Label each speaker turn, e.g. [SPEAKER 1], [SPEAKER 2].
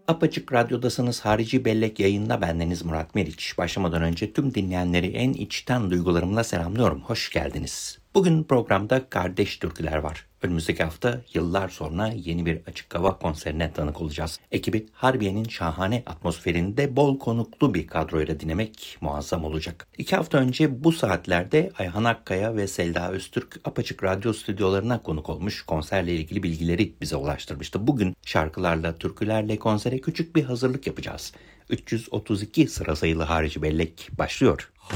[SPEAKER 1] Apaçık Radyo'dasınız. Harici Bellek yayında bendeniz Murat Meriç. Başlamadan önce tüm dinleyenleri en içten duygularımla selamlıyorum. Hoş geldiniz. Bugün programda kardeş türküler var. Önümüzdeki hafta yıllar sonra yeni bir açık hava konserine tanık olacağız. Ekibi Harbiye'nin şahane atmosferinde bol konuklu bir kadroyla dinlemek muazzam olacak. 2 hafta önce bu saatlerde Ayhan Akkaya ve Selda Öztürk Apaçık Radyo stüdyolarına konuk olmuş, konserle ilgili bilgileri bize ulaştırmıştı. Bugün şarkılarla, türkülerle konsere küçük bir hazırlık yapacağız. 332 sıra sayılı Harici Bellek başlıyor.